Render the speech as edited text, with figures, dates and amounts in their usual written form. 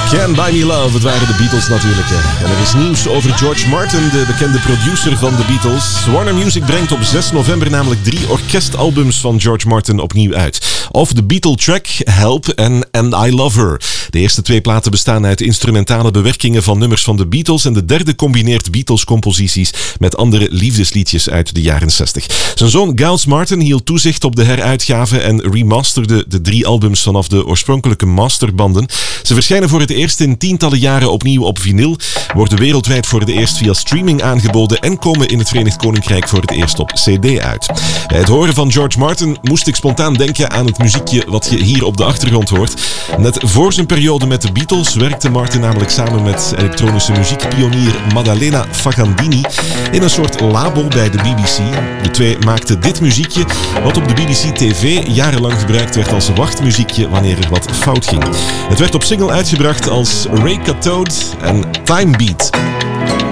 Can't Buy Me Love, het waren de Beatles natuurlijk. En er is nieuws over George Martin, de bekende producer van de Beatles. Warner Music brengt op 6 november namelijk 3 orkestalbums van George Martin opnieuw uit. Of de Beatle-track Help en And I Love Her. De eerste 2 platen bestaan uit instrumentale bewerkingen van nummers van de Beatles en de derde combineert Beatles-composities met andere liefdesliedjes uit de jaren 60. Zijn zoon Giles Martin hield toezicht op de heruitgave en remasterde de 3 albums vanaf de oorspronkelijke masterbanden. Ze verschijnen voor het eerst in tientallen jaren opnieuw op vinyl, worden wereldwijd voor het eerst via streaming aangeboden en komen in het Verenigd Koninkrijk voor het eerst op CD uit. Bij het horen van George Martin moest ik spontaan denken aan het muziekje wat je hier op de achtergrond hoort. Net voor zijn periode met de Beatles werkte Martin namelijk samen met elektronische muziekpionier Maddalena Fagandini in een soort labo bij de BBC. De twee maakten dit muziekje, wat op de BBC TV jarenlang gebruikt werd als wachtmuziekje wanneer er wat fout ging. Het werd op single uitgebracht als Ray Cathode en Time Beat.